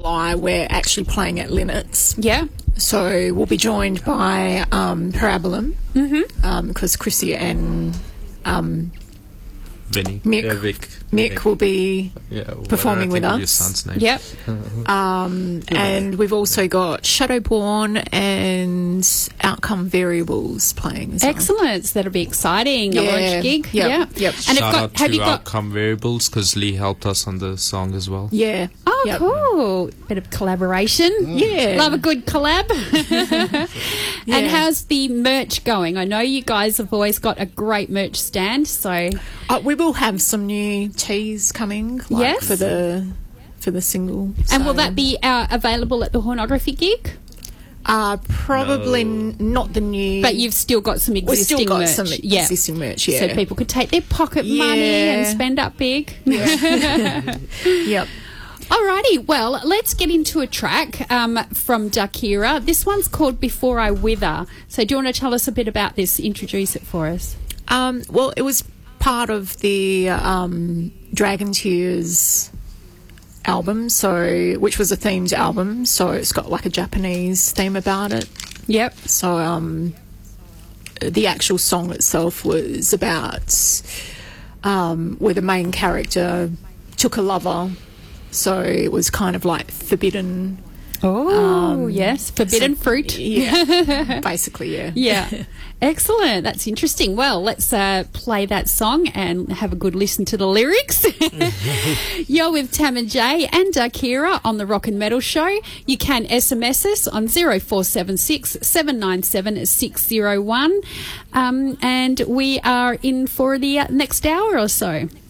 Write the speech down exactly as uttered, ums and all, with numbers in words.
July, we're actually playing at Linnets. Yeah. So we'll be joined by um, Parabolum, Mm-hmm. um, because Chrissy and um, Vinny. Mick, Yeah, Vic. Mick Vic. will be Yeah, performing what with did I think of us. Your son's name? Yep. Um, and we've also got Shadowborn and Outcome Variables playing as well. Excellent. So that'll be exciting. A Yeah. launch gig. Yep. Yeah. Yep. And Shout have, got, out have to you got... Outcome Variables because Lee helped us on the song as well. Yeah. Oh, Yep. cool. Bit of collaboration. Yeah. Love a good collab. And Yeah. how's the merch going? I know you guys have always got a great merch stand, so... Uh, we will have some new teas coming, like Yes. for the for the single. And will So, that be uh, available at the Hornography gig? Uh, probably No. n- not the new. But you've still got some we've existing still got merch. some yeah. existing merch. Yeah. So people could take their pocket money and Yeah. spend up big. Yep. Alrighty, well, let's get into a track um, from Dakira. This one's called Before I Wither. So do you want to tell us a bit about this? Introduce it for us. Um, well, it was part of the um, Dragon Tears album, so which was a themed album. So it's got like a Japanese theme about it. Yep. So um, the actual song itself was about um, where the main character took a lover. So it was kind of like forbidden. Oh, yes. Forbidden so- fruit. Yeah, basically, yeah. Yeah. Excellent. That's interesting. Well, let's uh, play that song and have a good listen to the lyrics. You're with Tam and Jay and Dakira on the Rock and Metal Show. You can S M S us on zero four seven six, seven nine seven, six zero one. Um, and we are in for the uh, next hour or so.